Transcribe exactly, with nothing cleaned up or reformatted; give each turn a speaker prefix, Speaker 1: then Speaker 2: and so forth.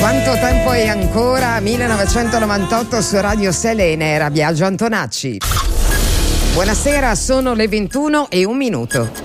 Speaker 1: Quanto tempo è ancora? millenovecentonovantotto su Radio Selene, era Biagio Antonacci. Buonasera, sono le ventuno e un minuto.